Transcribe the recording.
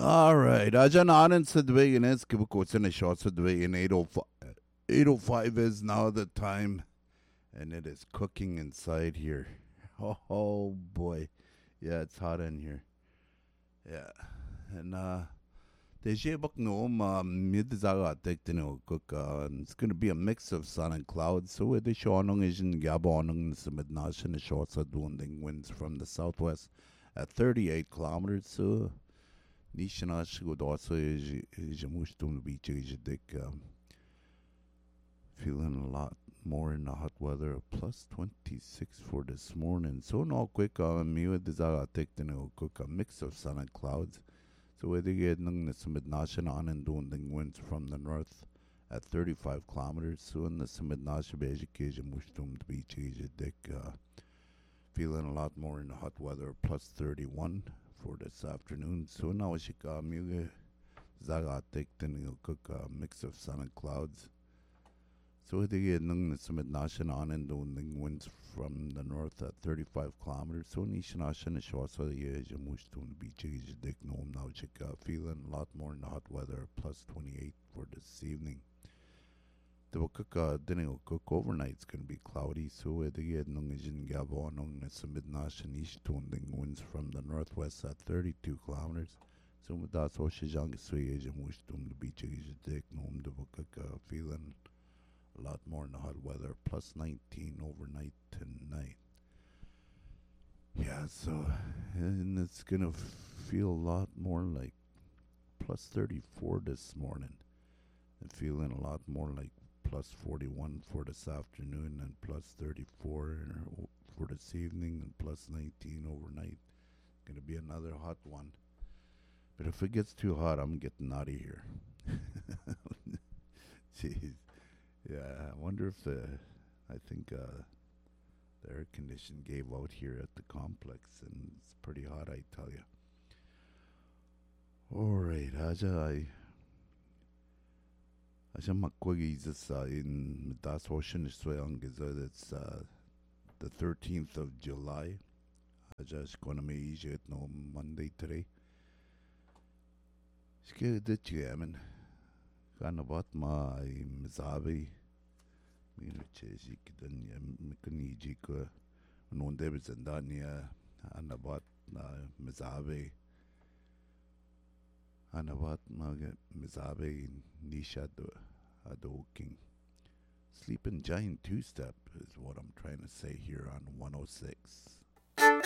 All right. Ajan Anand Sadway is Kibukots in a short Sadway in 8:05 is now the time, and it is cooking inside here. Oh boy. Yeah, it's hot in here. Yeah. And Deje bak noom mid zaga no cook it's gonna be a mix of sun and clouds. So with the shonong is in Gabonong Samidnash and the shorts are doing winds from the southwest at 38 kilometers. So Nishanash would also is a mushtum beach is feeling a lot more in the hot weather. Plus 26 for this morning. So no quick me with the zaga cook a mix of sun and clouds. So whether you get some midnashan on and doing the winds from the north at 35 kilometers. So in the midnasha bejication mushtum beach is feeling a lot more in the hot weather. Plus 31 for this afternoon. So now she got me zaga cook a mix of sun and clouds. So they get some nation on and doing the winds from the north at 35 kilometers. So nishanashan is also the mush to the beach is dick no now feeling a lot more in the hot weather. Plus 28 for this evening. The dinner cook overnight. It's gonna be cloudy. So they get in Gabon on some midnashan east to the winds from the northwest at 32 kilometers. So with that so shijang sui mush to the beach is dick no the feeling a lot more in the hot weather. Plus 19 overnight tonight. Yeah, so and it's gonna feel a lot more like plus 34 this morning, and feeling a lot more like plus 41 for this afternoon, and plus 34 for this evening, and plus 19 overnight. Gonna be another hot one. But if it gets too hot, I'm getting out of here. Jeez. Yeah, I wonder if I think the air condition gave out here at the complex, and it's pretty hot, I tell you. All right, Aja makwagi is in das Ocean is it's the 13th of July. Aja is gonna me no Monday today. Scared that you, I mean. Kanabat ma ay mizabi. Mino chesi kidan ya mikaniji ko nonde bizandania anabat na mizabi. Anabat ma mizabi nisha adoking. Sleeping giant two step is what I'm trying to say here on 106.